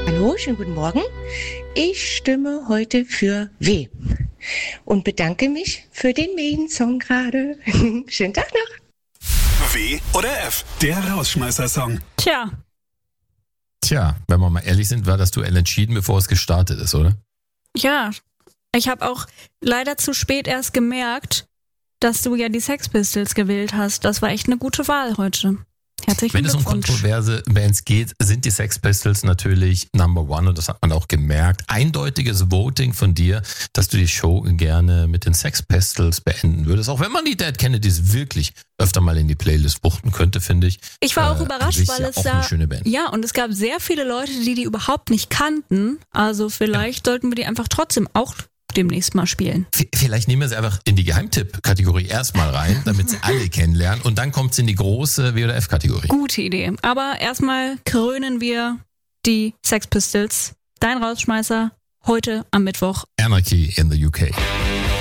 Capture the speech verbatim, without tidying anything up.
Hallo, schönen guten Morgen. Ich stimme heute für W. Und bedanke mich für den Main-Song gerade. Schönen Tag noch. W oder F, der Rausschmeißer-Song. Tja. Tja, wenn wir mal ehrlich sind, war das Duell entschieden, bevor es gestartet ist, oder? Ja, ich habe auch leider zu spät erst gemerkt, dass du ja die Sex Pistols gewählt hast. Das war echt eine gute Wahl heute. Herzlichen Wenn es um Glückwunsch. kontroverse Bands geht, sind die Sex Pistols natürlich Number One und das hat man auch gemerkt. Eindeutiges Voting von dir, dass du die Show gerne mit den Sex Pistols beenden würdest. Auch wenn man die Dead Kennedys wirklich öfter mal in die Playlist buchten könnte, finde ich. Ich war auch äh, überrascht, weil ja es auch da, eine schöne Band. ja, und es gab sehr viele Leute, die die überhaupt nicht kannten. Also vielleicht ja. sollten wir die einfach trotzdem auch demnächst mal spielen. V- Vielleicht nehmen wir sie einfach in die Geheimtipp-Kategorie erstmal rein, damit sie alle kennenlernen und dann kommt es in die große W oder F-Kategorie. Gute Idee. Aber erstmal krönen wir die Sex Pistols. Dein Rausschmeißer heute am Mittwoch. Anarchy in the U K.